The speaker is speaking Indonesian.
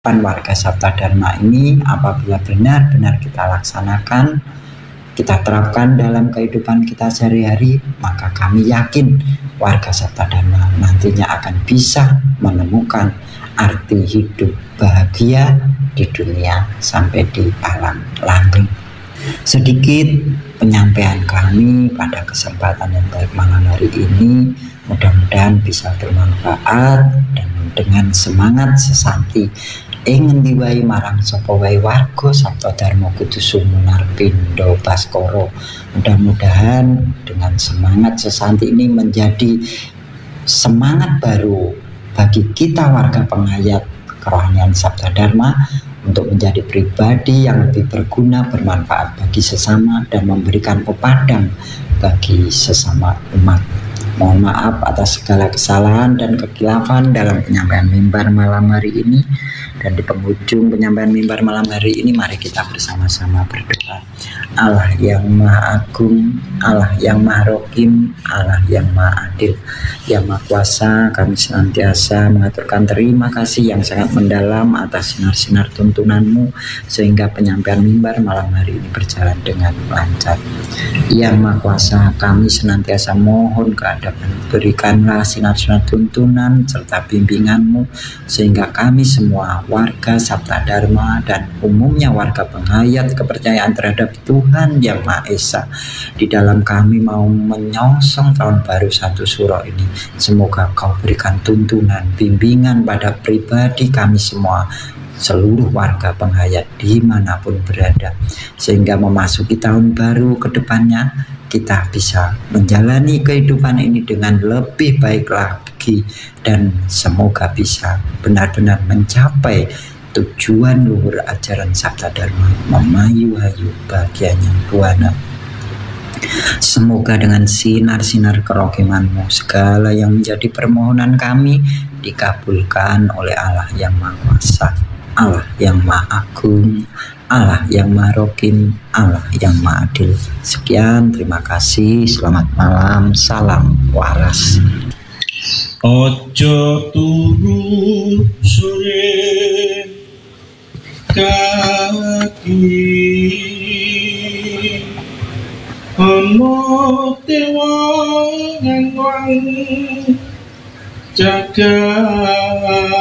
warga Sabta Dharma ini apabila benar-benar kita laksanakan, kita terapkan dalam kehidupan kita sehari-hari, maka kami yakin warga Sabta Dharma nantinya akan bisa menemukan arti hidup bahagia di dunia sampai di alam langgeng. Sedikit penyampaian kami pada kesempatan yang baik malam hari ini, mudah-mudahan bisa bermanfaat dan dengan semangat sesanti ingin diwai marang sapa wae warga Sabta Dharma Kudu Sumunar Pindo Baskoro. Mudah-mudahan dengan semangat sesanti ini menjadi semangat baru bagi kita warga penghayat kerohanian Sabta Dharma untuk menjadi pribadi yang lebih berguna, bermanfaat bagi sesama dan memberikan pepadang bagi sesama umat. Mohon maaf atas segala kesalahan dan kekilafan dalam penyampaian mimbar malam hari ini. Dan di penghujung penyampaian mimbar malam hari ini, mari kita bersama-sama berdoa. Allah yang Maha Agung, Allah yang Maha Rohim, Allah yang Maha Adil, yang Maha Kuasa, kami senantiasa mengaturkan terima kasih yang sangat mendalam atas sinar-sinar tuntunanmu, sehingga penyampaian mimbar malam hari ini berjalan dengan lancar. Yang Maha Kuasa, kami senantiasa mohon kehadapan, berikanlah sinar-sinar tuntunan serta bimbinganmu, sehingga kami semua warga Sabta Dharma dan umumnya warga penghayat kepercayaan terhadap Tuhan Yang Maha Esa di dalam kami mau menyongsong tahun baru 1 Suro ini, semoga kau berikan tuntunan bimbingan pada pribadi kami semua, seluruh warga penghayat dimanapun berada, sehingga memasuki tahun baru ke depannya kita bisa menjalani kehidupan ini dengan lebih baik lagi, dan semoga bisa benar-benar mencapai tujuan luhur ajaran Sabta Dharma, memayu-hayu bahagianya buana. Semoga dengan sinar-sinar kerohimanmu segala yang menjadi permohonan kami dikabulkan oleh Allah yang Maha Kuasa, Allah yang Maha Agung, Allah yang Maha Rohim, Allah yang Maha Adil. Sekian, terima kasih, selamat malam, salam waras. Ojo turu sore kaki ono tewangan wang jagat